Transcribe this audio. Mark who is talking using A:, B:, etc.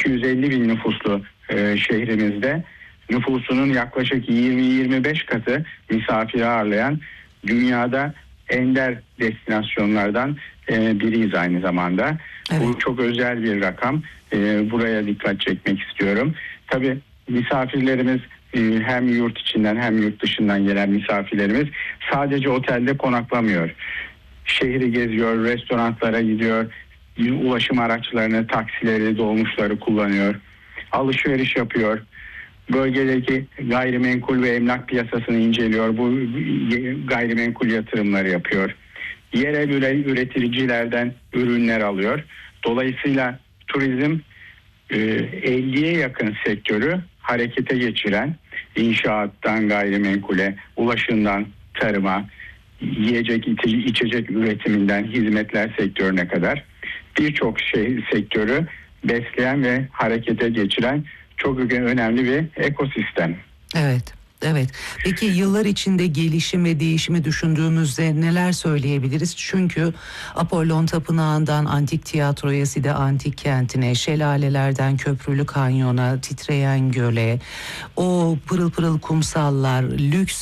A: 250 bin nüfuslu şehrimizde nüfusunun yaklaşık 20-25 katı misafiri ağırlayan dünyada ender destinasyonlardan biriyiz aynı zamanda.
B: Evet.
A: Bu çok özel bir rakam. Buraya dikkat çekmek istiyorum. Tabii misafirlerimiz hem yurt içinden hem yurt dışından gelen misafirlerimiz sadece otelde konaklamıyor. Şehri geziyor, restoranlara gidiyor, ulaşım araçlarını, taksileri, dolmuşları kullanıyor, alışveriş yapıyor. Bölgedeki gayrimenkul ve emlak piyasasını inceliyor, bu gayrimenkul yatırımları yapıyor. Yerel üreticilerden ürünler alıyor. Dolayısıyla turizm 50'ye yakın sektörü harekete geçiren, inşaattan gayrimenkule, ulaşımdan tarıma, yiyecek içecek üretiminden hizmetler sektörüne kadar birçok sektörü besleyen ve harekete geçiren çok önemli bir ekosistem.
B: Evet. Evet. Peki yıllar içinde gelişim ve değişimi düşündüğümüzde neler söyleyebiliriz? Çünkü Apollon Tapınağı'ndan antik tiyatroya, Side Antik Kenti'ne, şelalelerden Köprülü Kanyon'a, titreyen göle, o pırıl pırıl kumsallar, lüks